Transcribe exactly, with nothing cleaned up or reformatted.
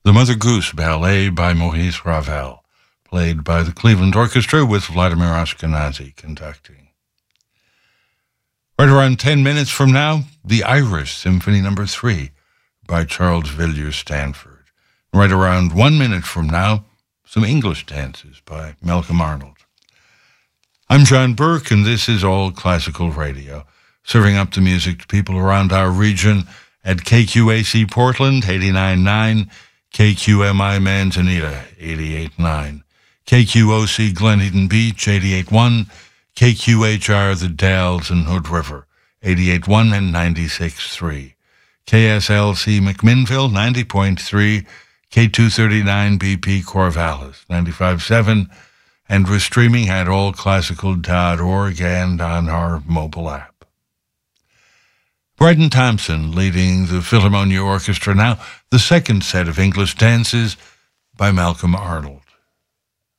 The Mother Goose Ballet by Maurice Ravel, played by the Cleveland Orchestra with Vladimir Ashkenazy conducting. Right around ten minutes from now, The Iris, Symphony Number three by Charles Villiers Stanford. Right around one minute from now, some English dances by Malcolm Arnold. I'm John Burke, and this is All Classical Radio, serving up the music to people around our region at K Q A C Portland, eighty-nine point nine, K Q M I Manzanita, eighty-eight point nine, K Q O C Glen Eden Beach, eighty-eight point one, K Q H R The Dalles and Hood River, eighty-eight point one and ninety-six point three, K S L C McMinnville, ninety point three, K two thirty-nine B P Corvallis, ninety-five point seven, and we're streaming at all classical dot org and on our mobile app. Bryden Thompson leading the Philharmonia Orchestra now, the second set of English dances by Malcolm Arnold.